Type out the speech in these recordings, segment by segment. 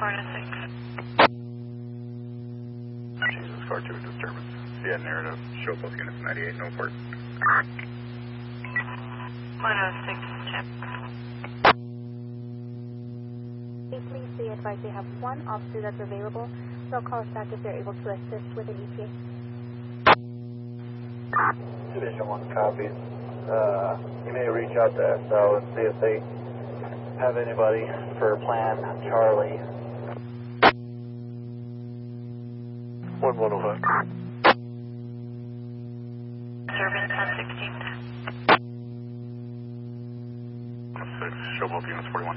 Jesus, car 2 disturbance. Yeah, narrative. Show both units 98, no port. 106, check. Please be advised they have one officer that's available. They'll call us back if they're able to assist with an ETA. Division 1 copies. You may reach out to SO and see if they have anybody for Plan Charlie. 1105. Service 1016. 6, show both units 41.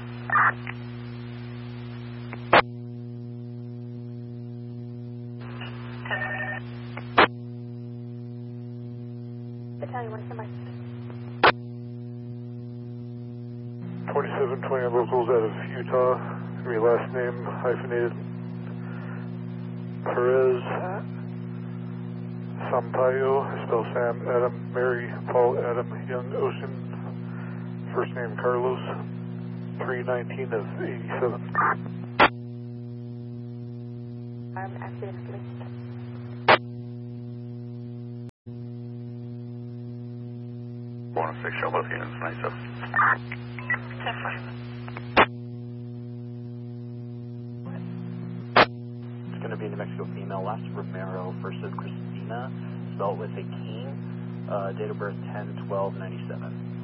Battalion 1 somebody. 2720 locals out of Utah. Your last name hyphenated. Perez Sampaio, spell Sam, Adam, Mary, Paul, Adam, Young, Ocean, first name Carlos, 319 of 87. Accidentally. Six, show both units 97. 10-4. It's going to be New Mexico female, last Romero, first of Christina, spelled with a King, date of birth 10/12/97.